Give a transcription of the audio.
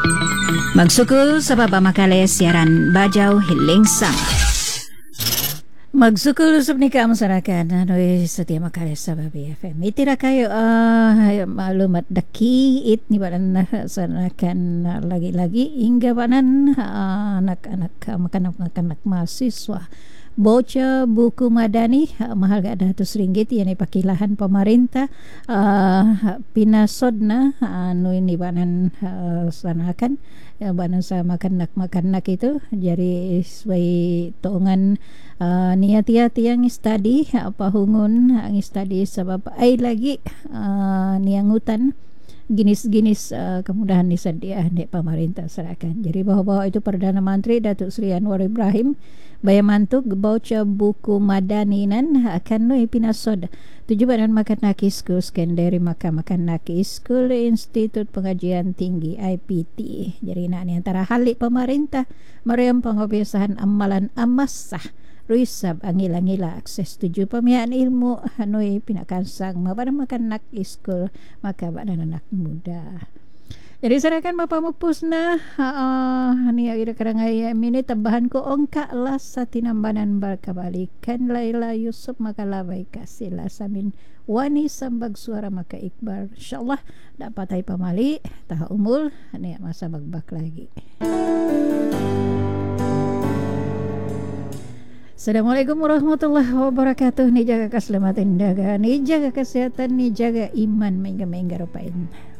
Magsukul sa babamakale siaran Bajau Hiling Sang. Magsukul sa penikah masyarakat setia makale sa Babi FM. Itira kayo maklumat daki it ni badan sanakan lagi-lagi hingga badan anak-anak makanak mahasiswa. Bocah buku madani mahal gak RM100 yang dipakilahan pemerintah pinasodna ini banan sanakan banan sa makanak itu jadi sebagai tongan niat-niat yang study pahungun ang study sebab ay lagi niang hutan ginis-ginis kemudahan disediakan di pemerintah serahkan. Jadi bahawa itu Perdana Menteri Datuk Seri Anwar Ibrahim bayamantuk bocah buku madaninan akan pinasod 7 badan makan-naki school sekendari makan-naki school Institut Pengajian Tinggi IPT. Jadi nak ni antara halik pemerintah meriam pengobiasahan amalan amasah Ruisab angila-ngila akses 7 pemiaan ilmu hanoi pinakansang mabadan makan-nak school maka badan anak muda. Jadi serahkan Bapak Mupusna ni kadang ini tambahan ko ongka lah sa tinambanan barkabalikan Laila Yusuf maka labai kasih lah samin wani sambag suara maka Iqbal insyaallah dapat ay pamali taha umul ni masa bagbak lagi. Assalamualaikum warahmatullahi wabarakatuh. Ni jaga keselamatan daga, ni jaga kesehatan, ni jaga iman mengga-mengga rupain.